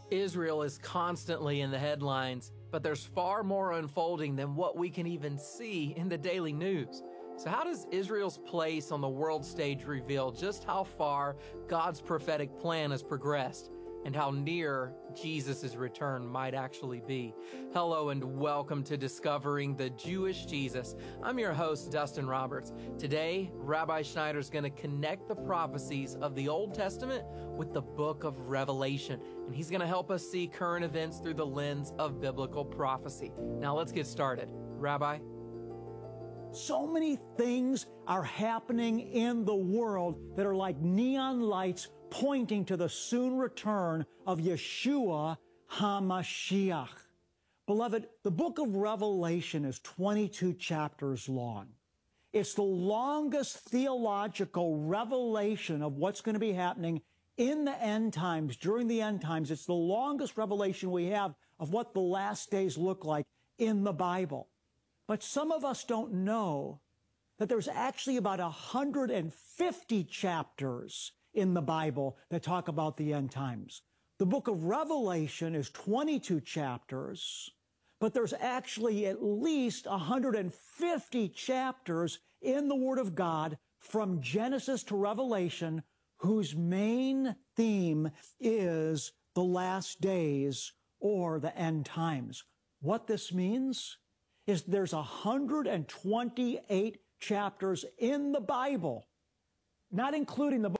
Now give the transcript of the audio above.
Israel is constantly in the headlines, but there's far more unfolding than what we can even see in the daily news. So how does Israel's place on the world stage reveal just how far God's prophetic plan has progressed and how near Jesus' return might actually be? Hello and welcome to Discovering the Jewish Jesus. I'm your host, Dustin Roberts. Today, Rabbi Schneider's going to connect the prophecies of the Old Testament with the book of Revelation, and he's going to help us see current events through the lens of biblical prophecy. Now let's get started. Rabbi? So many things are happening in the world that are like neon lights pointing to the soon return of Yeshua HaMashiach. Beloved, the book of Revelation is 22 chapters long. It's the longest theological revelation of what's going to be happening in the end times, during the end times. It's the longest revelation we have of what the last days look like in the Bible. But some of us don't know that there's actually about 150 chapters in the Bible that talk about the end times. The book of Revelation is 22 chapters, but there's actually at least 150 chapters in the Word of God from Genesis to Revelation whose main theme is the last days or the end times. What this means is there's 128 chapters in the Bible, not including the